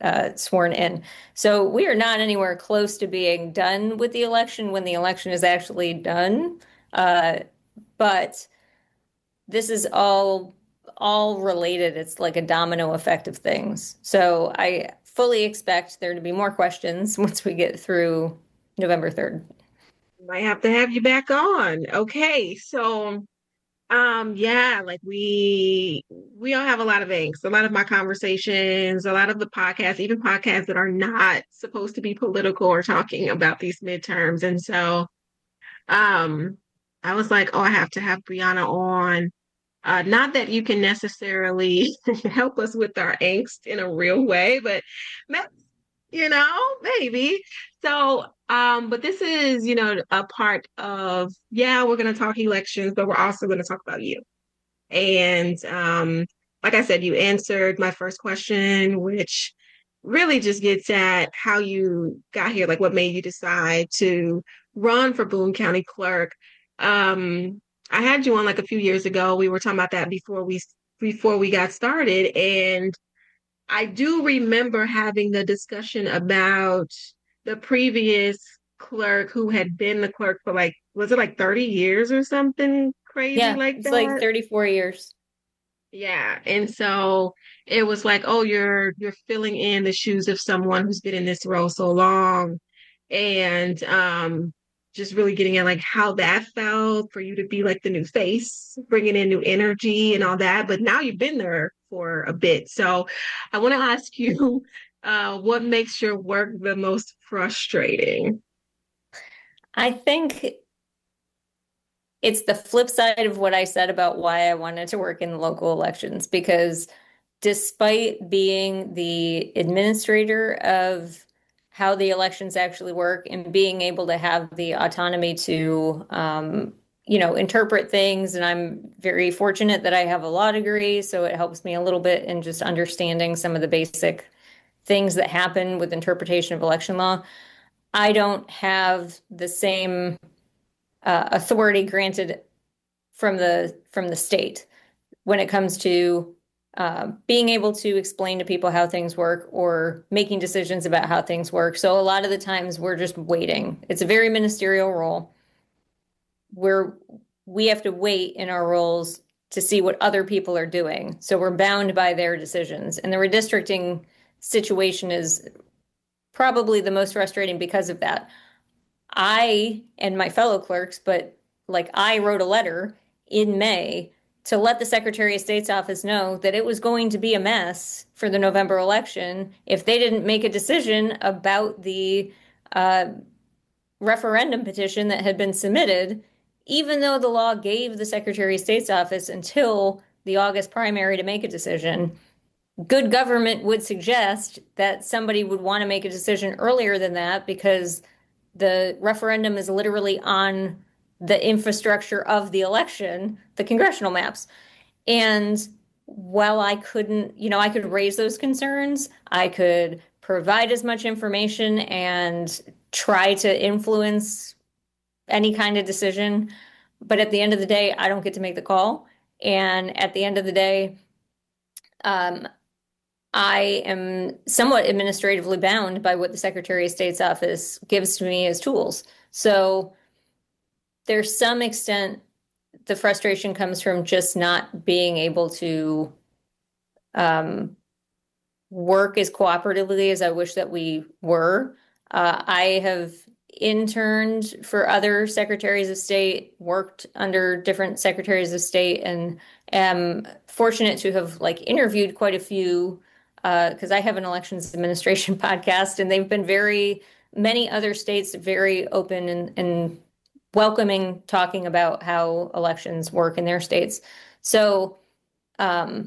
sworn in. So we are not anywhere close to being done with the election when the election is actually done. Uh, but this is all related. It's like a domino effect of things. So I fully expect there to be more questions once we get through November 3rd. Might have to have you back on. Okay, so yeah, like we all have a lot of angst. A lot of my conversations, a lot of the podcasts, even podcasts that are not supposed to be political or talking about these midterms. And so um I was like, oh, I have to have Brianna on. Not that you can necessarily help us with our angst in a real way, but ma- maybe. So, but this is, a part of, yeah, we're going to talk elections, but we're also going to talk about you. And like I said, you answered my first question, which really just gets at how you got here, like what made you decide to run for Boone County Clerk. I had you on like a few years ago. We were talking about that before we got started, and I do remember having the discussion about the previous clerk who had been the clerk for like, was it like 30 years or something crazy Yeah, like it's like that? 34 years. Yeah. And so it was like, oh, you're filling in the shoes of someone who's been in this role so long. And just really getting at like how that felt for you to be like the new face, bringing in new energy and all that. But now you've been there for a bit. So I want to ask you, what makes your work the most frustrating? I think it's the flip side of what I said about why I wanted to work in local elections, because despite being the administrator of how the elections actually work and being able to have the autonomy to, interpret things, and I'm very fortunate that I have a law degree, so it helps me a little bit in just understanding some of the basic things that happen with interpretation of election law. I don't have the same authority granted from the state when it comes to being able to explain to people how things work or making decisions about how things work. So a lot of the times we're just waiting. It's a very ministerial role where we have to wait in our roles to see what other people are doing. So we're bound by their decisions. And the redistricting situation is probably the most frustrating because of that. I and my fellow clerks, but like I wrote a letter in May to let the Secretary of State's office know that it was going to be a mess for the November election if they didn't make a decision about the uh, referendum petition that had been submitted, even though the law gave the Secretary of State's office until the August primary to make a decision. Good government would suggest that somebody would want to make a decision earlier than that because the referendum is literally on the infrastructure of the election, the congressional maps. And while I couldn't, I could raise those concerns, I could provide as much information and try to influence any kind of decision. But at the end of the day, I don't get to make the call. And at the end of the day, um, I am somewhat administratively bound by what the Secretary of State's office gives to me as tools. So there's some extent the frustration comes from just not being able to um, work as cooperatively as I wish that we were. I have interned for other secretaries of state, worked under different secretaries of state, and am fortunate to have like interviewed quite a few because I have an elections administration podcast, and they've been many other states very open and welcoming talking about how elections work in their states. So um,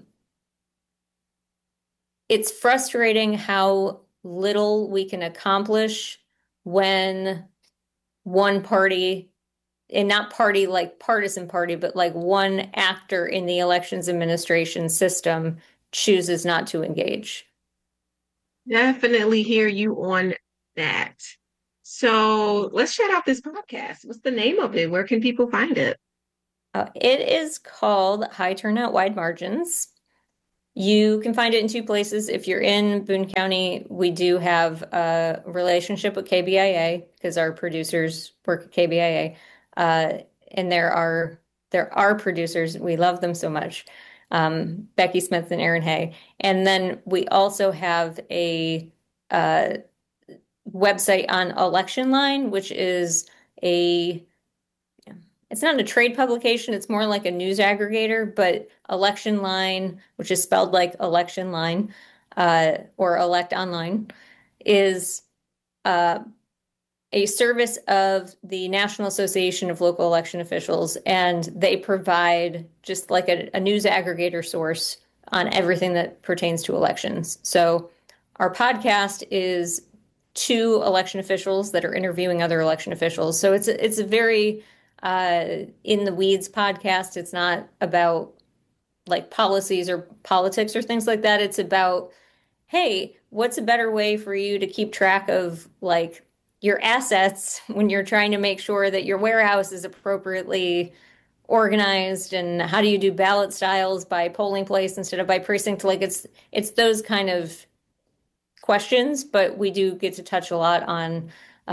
it's frustrating how little we can accomplish when one party, and not party like partisan party, but like one actor in the elections administration system chooses not to engage. Definitely hear you on that. So let's shout out this podcast. What's the name of it? Where can people find it? It is called High Turnout, Wide Margins. You can find it in two places. If you're in Boone County, we do have a relationship with KBIA because our producers work at KBIA. And there are producers. We love them so much. Becky Smith and Aaron Hay. And then we also have a uh, website on Election Line, which is a it's not a trade publication, it's more like a news aggregator, but Election Line, which is spelled like election line, or elect online, is uh, a service of the National Association of Local Election Officials, and they provide just like a news aggregator source on everything that pertains to elections. So our podcast is two election officials that are interviewing other election officials. So it's a very in the weeds podcast. It's not about like policies or politics or things like that. It's about, hey, what's a better way for you to keep track of like your assets when you're trying to make sure that your warehouse is appropriately organized, and how do you do ballot styles by polling place instead of by precinct? Like it's those kind of questions, but we do get to touch a lot on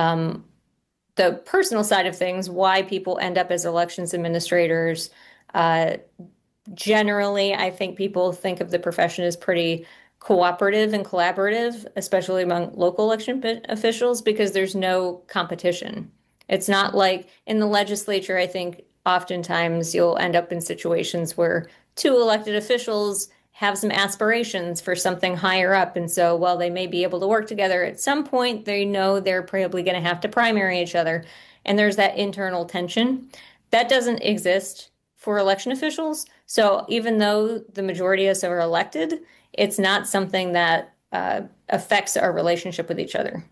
the personal side of things, why people end up as elections administrators. Uh, Generally, I think people think of the profession as pretty cooperative and collaborative, especially among local election officials, because there's no competition. It's not like in the legislature, I think oftentimes you'll end up in situations where two elected officials have some aspirations for something higher up. And so while they may be able to work together at some point, they know they're probably going to have to primary each other. And there's that internal tension. That doesn't exist for election officials. So even though the majority of us are elected, it's not something that affects our relationship with each other.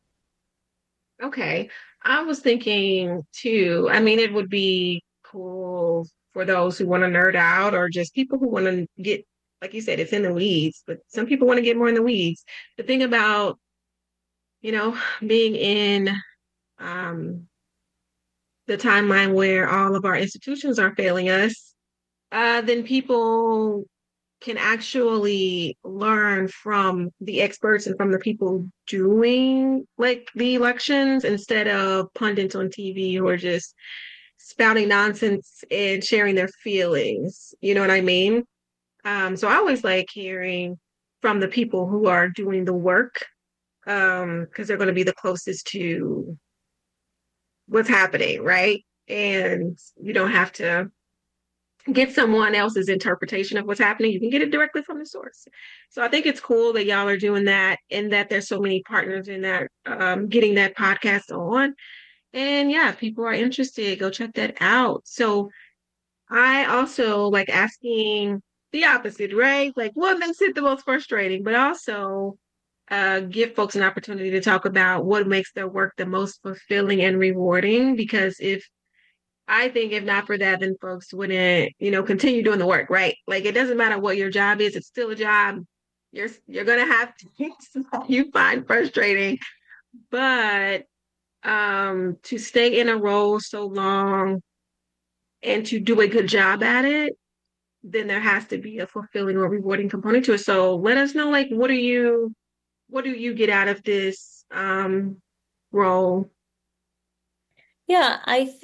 Okay. I was thinking too, I mean, it would be cool for those who want to nerd out or just people who want to get, like you said, it's in the weeds, but some people want to get more in the weeds. The thing about, you know, being in um, the timeline where all of our institutions are failing us, then people can actually learn from the experts and from the people doing like the elections instead of pundits on TV who are just spouting nonsense and sharing their feelings. You know what I mean? So I always like hearing from the people who are doing the work, because they're going to be the closest to what's happening, right? And you don't have to get someone else's interpretation of what's happening. You can get it directly from the source. So I think it's cool that y'all are doing that and that there's so many partners in that, getting that podcast on. And yeah, if people are interested, go check that out. So I also like asking the opposite, right? Like what makes it the most frustrating, but also give folks an opportunity to talk about what makes their work the most fulfilling and rewarding. Because I think if not for that, then folks wouldn't, continue doing the work, right? Like it doesn't matter what your job is, it's still a job. You're gonna have things you find frustrating, but to stay in a role so long and to do a good job at it, then there has to be a fulfilling or rewarding component to it. So let us know, like, what do you get out of this role? Yeah,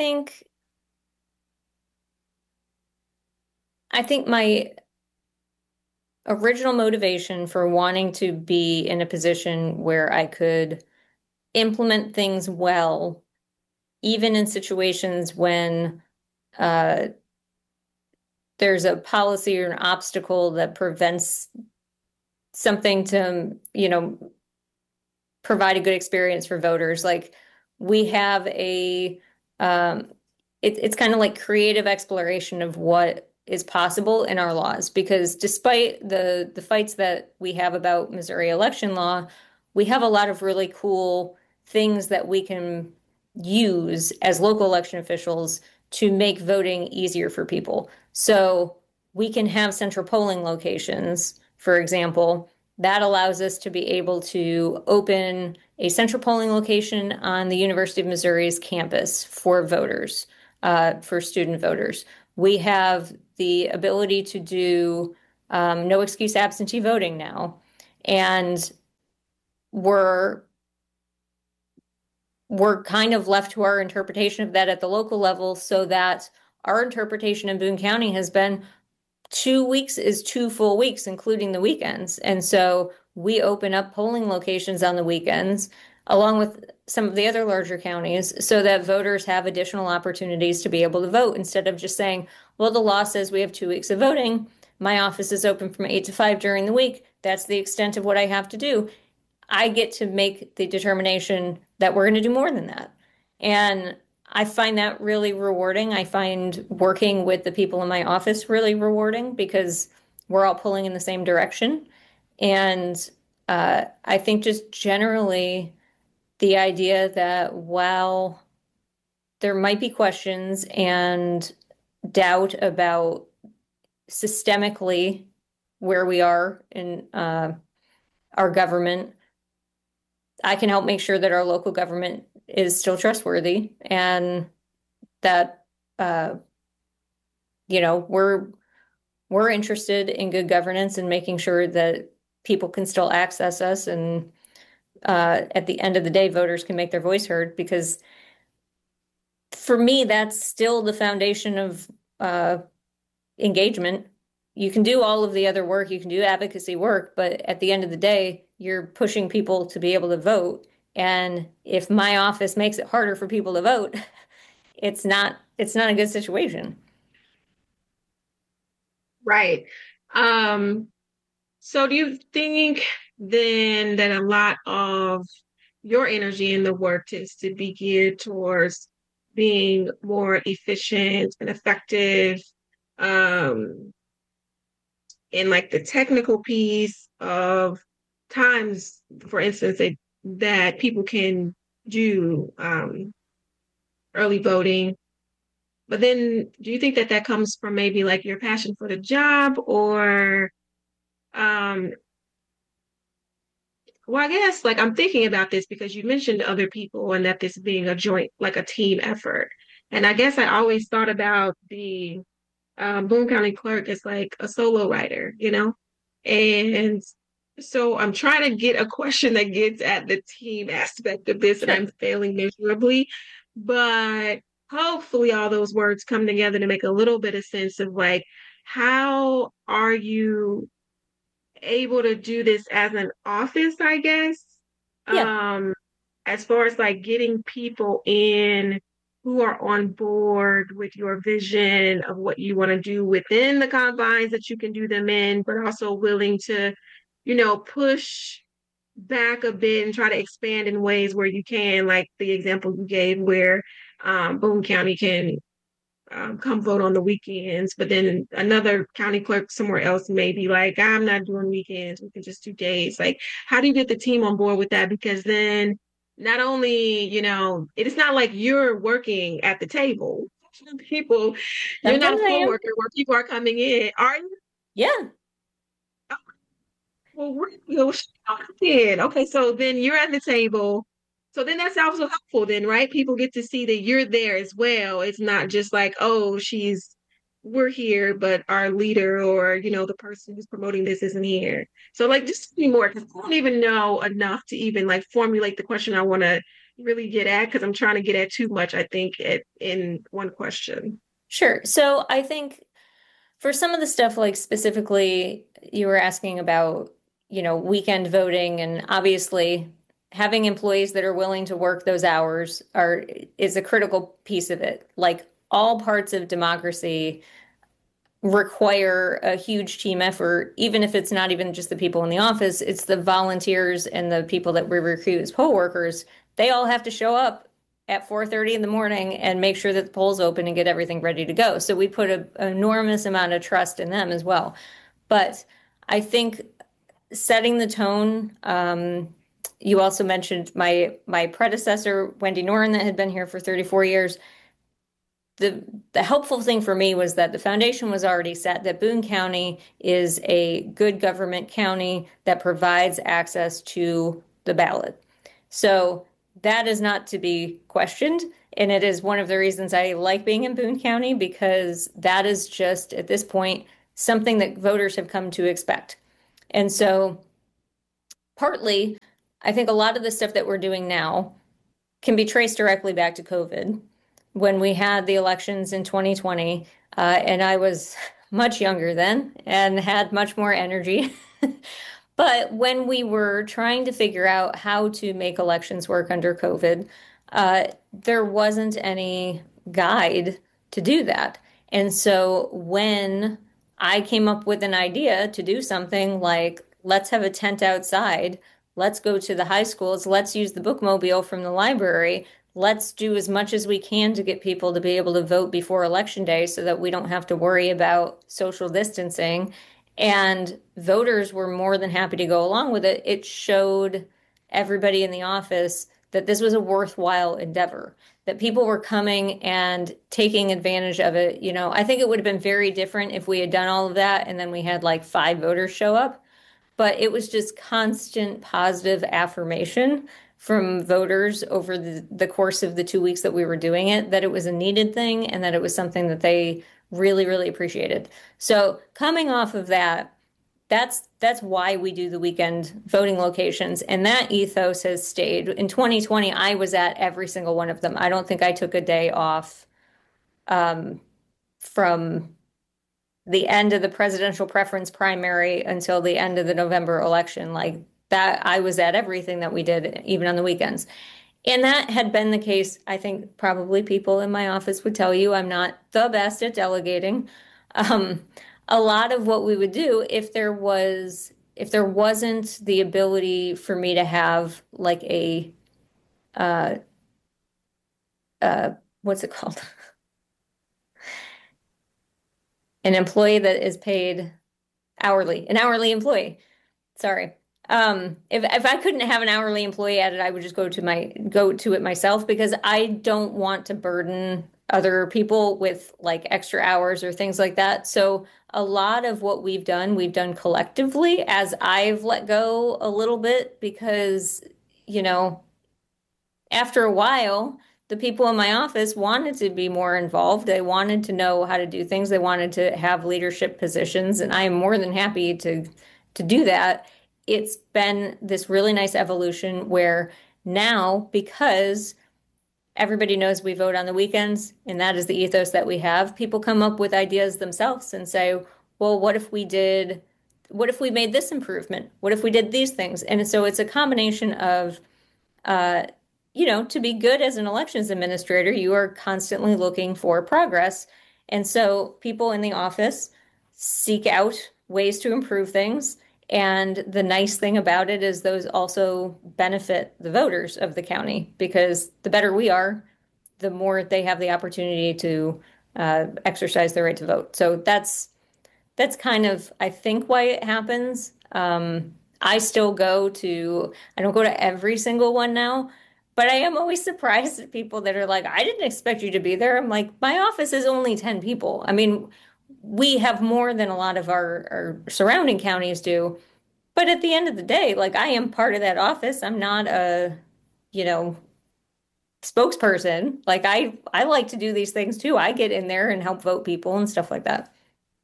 I think my original motivation for wanting to be in a position where I could implement things well, even in situations when uh, there's a policy or an obstacle that prevents something to, provide a good experience for voters. Like we have um, it's kind of like creative exploration of what is possible in our laws. Because despite the fights that we have about Missouri election law, we have a lot of really cool things that we can use as local election officials to make voting easier for people. So we can have central polling locations, for example, that allows us to be able to open a central polling location on the University of Missouri's campus for voters, for student voters. We have the ability to do no excuse absentee voting now. And we're we're kind of left to our interpretation of that at the local level, so that our interpretation in Boone County has been 2 weeks is 2 full weeks, including the weekends. And so we open up polling locations on the weekends, along with some of the other larger counties, so that voters have additional opportunities to be able to vote instead of just saying, well, the law says we have 2 weeks of voting. My office is open from 8 to 5 during the week. That's the extent of what I have to do. I get to make the determination that we're going to do more than that. And I find that really rewarding. I find working with the people in my office really rewarding because we're all pulling in the same direction. And I think just generally the idea that while there might be questions and doubt about systemically where we are in our government, I can help make sure that our local government is still trustworthy and that you know we're interested in good governance and making sure that people can still access us, and at the end of the day voters can make their voice heard, because for me that's still the foundation of engagement. You can do all of the other work, you can do advocacy work, but at the end of the day, you're pushing people to be able to vote. And if my office makes it harder for people to vote, it's not a good situation. Right. Um, so do you think then that a lot of your energy in the work is to be geared towards being more efficient and effective, um, in like the technical piece of times, for instance, that people can do early voting? But then do you think that that comes from maybe like your passion for the job, or um well, I guess like I'm thinking about this because you mentioned other people and that this being a joint, like a team effort. And I guess I always thought about the Boone County clerk as like a solo writer, you know? And so I'm trying to get a question that gets at the team aspect of this, and Sure. I'm failing miserably. But hopefully, all those words come together to make a little bit of sense of like, how are you able to do this as an office, I guess? Yeah. Um, as far as like getting people in who are on board with your vision of what you want to do within the confines that you can do them in, but also willing to, push back a bit and try to expand in ways where you can, like the example you gave where Boone County can come vote on the weekends, but then another county clerk somewhere else may be like, I'm not doing weekends, we can just do days. Like, how do you get the team on board with that? Because then not only, it is not like you're working at the table. People, you're not Sometimes a I floor am. worker where people are coming in. Are you? Yeah. Well, we're then. Okay, so then you're at the table. So then that's also helpful then, right? People get to see that you're there as well. It's not just like, oh, we're here, but our leader or, the person who's promoting this isn't here. So like just be more, because I don't even know enough to even like formulate the question I want to really get at, because I'm trying to get at too much, I think, in one question. Sure. So I think for some of the stuff, like specifically, you were asking about, weekend voting, and obviously having employees that are willing to work those hours is a critical piece of it. Like all parts of democracy require a huge team effort, even if it's not even just the people in the office, it's the volunteers and the people that we recruit as poll workers. They all have to show up at 4:30 in the morning and make sure that the polls open and get everything ready to go. So we put an enormous amount of trust in them as well. But I think setting the tone, you also mentioned my predecessor, Wendy Noren, that had been here for 34 years. The helpful thing for me was that the foundation was already set, that Boone County is a good government county that provides access to the ballot. So that is not to be questioned. And it is one of the reasons I like being in Boone County, because that is just at this point something that voters have come to expect. And so partly, I think a lot of the stuff that we're doing now can be traced directly back to COVID. When we had the elections in 2020, and I was much younger then and had much more energy. But when we were trying to figure out how to make elections work under COVID, there wasn't any guide to do that. And so when I came up with an idea to do something like, let's have a tent outside, let's go to the high schools, let's use the bookmobile from the library, let's do as much as we can to get people to be able to vote before election day so that we don't have to worry about social distancing. And voters were more than happy to go along with it. It showed everybody in the office that this was a worthwhile endeavor, that people were coming and taking advantage of it. You know, I think it would have been very different if we had done all of that and then we had like 5 voters show up. But it was just constant positive affirmation from voters over the course of the 2 weeks that we were doing it, that it was a needed thing and that it was something that they really, really appreciated. So coming off of that, that's why we do the weekend voting locations. And that ethos has stayed. In 2020, I was at every single one of them. I don't think I took a day off from the end of the presidential preference primary until the end of the November election. Like that, I was at everything that we did, even on the weekends. And that had been the case. I think probably people in my office would tell you I'm not the best at delegating. Um, a lot of what we would do if there wasn't the ability for me to have like a uh what's it called? An employee that is paid hourly, an hourly employee. Sorry. If I couldn't have an hourly employee at it, I would just go to it myself because I don't want to burden other people with like extra hours or things like that. So a lot of what we've done collectively as I've let go a little bit because, you know, after a while, the people in my office wanted to be more involved. They wanted to know how to do things. They wanted to have leadership positions, and I am more than happy to do that. It's been this really nice evolution where now, because everybody knows we vote on the weekends, and that is the ethos that we have, people come up with ideas themselves and say, well, what if we made this improvement? What if we did these things? And so it's a combination of uh, to be good as an elections administrator, you are constantly looking for progress. And so people in the office seek out ways to improve things. And the nice thing about it is those also benefit the voters of the county because the better we are, the more they have the opportunity to exercise their right to vote. So that's kind of, I think, why it happens. I don't go to every single one now, but I am always surprised at people that are like, I didn't expect you to be there. I'm like, my office is only 10 people. I mean, we have more than a lot of our surrounding counties do. But at the end of the day, like I am part of that office. I'm not a, you know, spokesperson. Like I like to do these things too. I get in there and help vote people and stuff like that.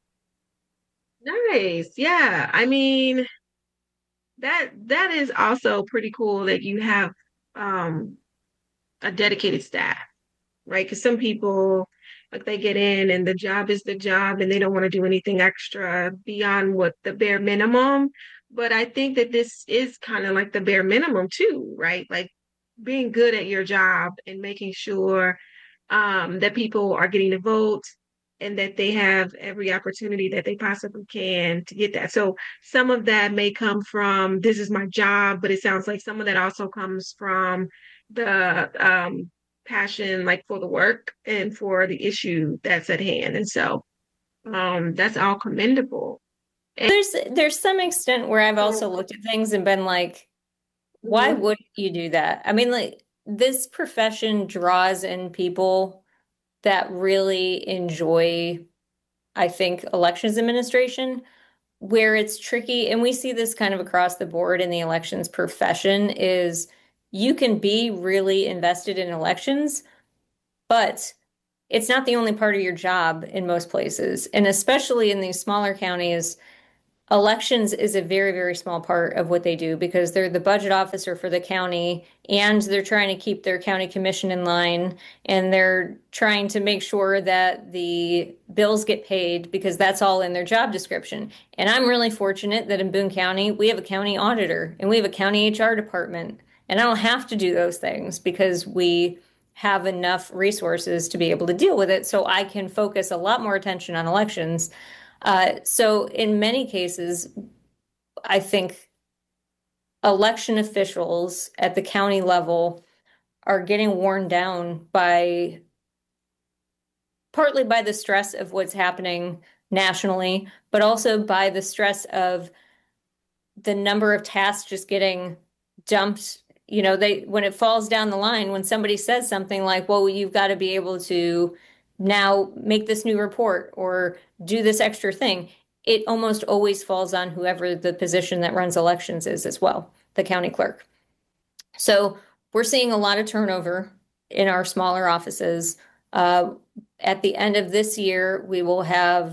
Nice. Yeah. I mean, that is also pretty cool that you have um a dedicated staff, right? Because some people like they get in and the job is the job and they don't want to do anything extra beyond what the bare minimum. But I think that this is kind of like the bare minimum too, right? Like being good at your job and making sure that people are getting to vote and that they have every opportunity that they possibly can to get that. So some of that may come from this is my job, but it sounds like some of that also comes from the passion like for the work and for the issue that's at hand. And so that's all commendable. And There's some extent where I've also looked at things and been like, why mhm, wouldn't you do that? I mean, like this profession draws in people that really enjoy, I think, elections administration, where it's tricky, and we see this kind of across the board in the elections profession, is you can be really invested in elections, but it's not the only part of your job in most places. And especially in these smaller counties, elections is a very, very small part of what they do because they're the budget officer for the county and they're trying to keep their county commission in line and they're trying to make sure that the bills get paid because that's all in their job description. And I'm really fortunate that in Boone County, we have a county auditor and we have a county HR department. And I don't have to do those things because we have enough resources to be able to deal with it. So I can focus a lot more attention on elections. So in many cases, I think election officials at the county level are getting worn down by partly by the stress of what's happening nationally, but also by the stress of the number of tasks just getting dumped. You know, they when it falls down the line, when somebody says something like, well, you've got to be able to now make this new report or do this extra thing, it almost always falls on whoever the position that runs elections is as well, the county clerk. So we're seeing a lot of turnover in our smaller offices. At the end of this year, we will have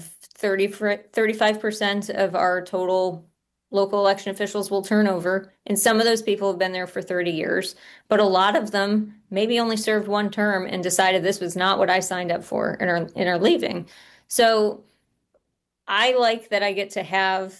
35% of our total local election officials will turn over. And some of those people have been there for 30 years, but a lot of them maybe only served one term and decided this was not what I signed up for and are leaving. So I like that I get to have,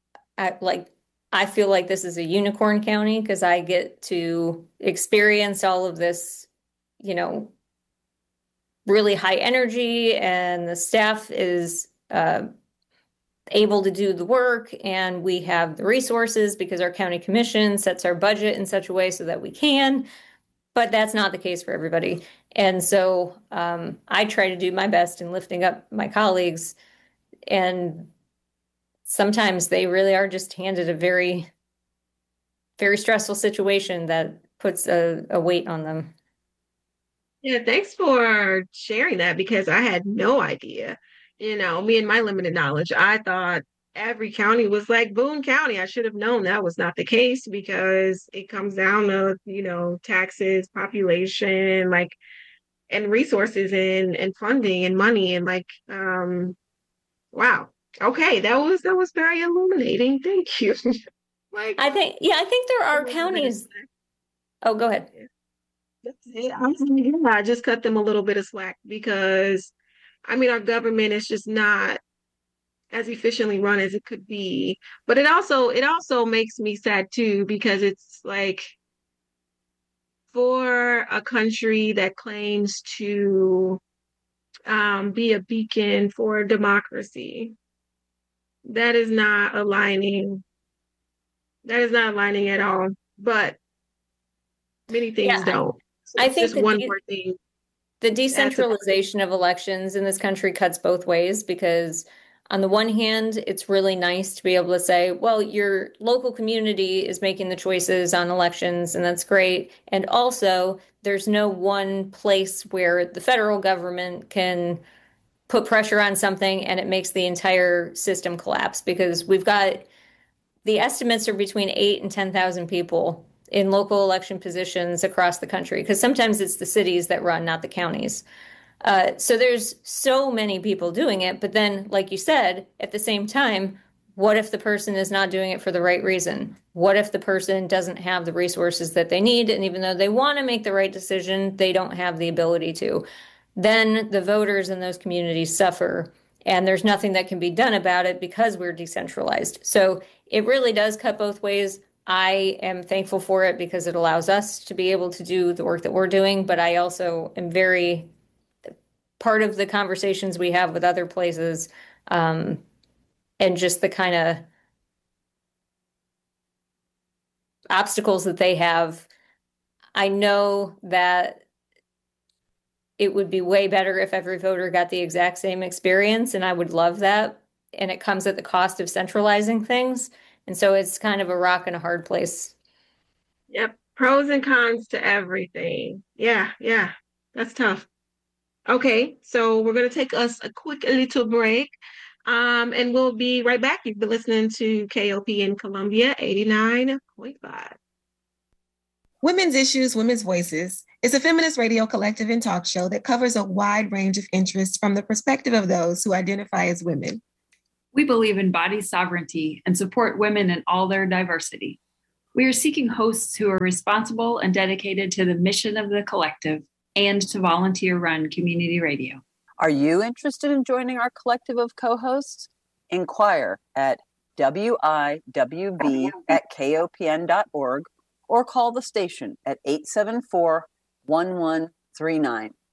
I feel like this is a unicorn county because I get to experience all of this, you know, really high energy and the staff is able to do the work and we have the resources because our county commission sets our budget in such a way so that we can, but that's not the case for everybody. And so I try to do my best in lifting up my colleagues, and sometimes they really are just handed a very, very stressful situation that puts a weight on them. Yeah, thanks for sharing that because I had no idea. You know, me and my limited knowledge, I thought every county was like Boone County. I should have known that was not the case because it comes down to, you know, taxes, population, like, and resources and funding and money and like, wow. Okay, that was very illuminating. Thank you. Like, I think there a are little bit of counties. Oh, go ahead. that's it. I just cut them a little bit of slack because I mean our government is just not as efficiently run as it could be. But it also makes me sad too because it's like for a country that claims to be a beacon for democracy, that is not aligning. That is not aligning at all. But many Yeah, things don't. So I it's think just that one more thing the to add to the decentralization of elections in this country cuts both ways because on the one hand, it's really nice to be able to say, well, your local community is making the choices on elections, and that's great. And also, there's no one place where the federal government can put pressure on something and it makes the entire system collapse because we've got the estimates are between 8 and 10,000 people in local election positions across the country because sometimes it's the cities that run, not the counties. So there's so many people doing it, but then, like you said, at the same time, what if the person is not doing it for the right reason? What if the person doesn't have the resources that they need, and even though they want to make the right decision, they don't have the ability to? Then the voters in those communities suffer, and there's nothing that can be done about it because we're decentralized. So it really does cut both ways. I am thankful for it because it allows us to be able to do the work that we're doing, but I also am very part of the conversations we have with other places, um, and just the kind of obstacles that they have. I know that it would be way better if every voter got the exact same experience, and I would love that. And it comes at the cost of centralizing things. And so it's kind of a rock and a hard place. Yep. Pros and cons to everything. Yeah, yeah. That's tough. Okay, so we're going to take us a quick little break. And we'll be right back. You've been listening to KOP in Columbia 89.5. Women Women's Issues, Women's Voices is a feminist radio collective and talk show that covers a wide range of interests from the perspective of those who identify as women. We believe in body sovereignty and support women in all their diversity. We are seeking hosts who are responsible and dedicated to the mission of the collective and to volunteer-run community radio. Are you interested in joining our collective of co-hosts? Inquire at wiwv@kopn.org or call the station at 874-1139.